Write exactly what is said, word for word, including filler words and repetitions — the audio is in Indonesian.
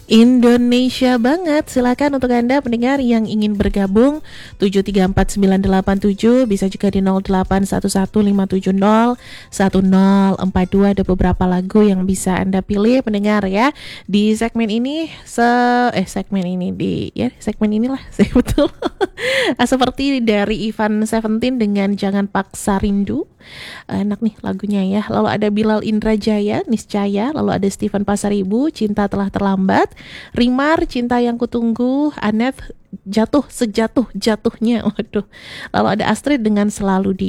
Indonesia banget. Silakan untuk Anda pendengar yang ingin bergabung tujuh tiga empat sembilan delapan tujuh, bisa juga di nol delapan satu satu lima tujuh nol satu nol empat dua. Ada beberapa lagu yang bisa Anda pilih pendengar ya. Di segmen ini se eh segmen ini di ya segmen inilah saya betul. Seperti dari Ivan Seventeen dengan Jangan Paksa Rindu. Enak nih lagunya ya. Lalu ada Bilal Indrajaya, Niscaya. Lalu ada Steven Pasaribu, Cinta Telah Terlambat. Rimar, Cinta Yang Kutunggu. Anet, Jatuh Sejatuh Jatuhnya. Waduh. Lalu ada Astrid dengan Selalu Di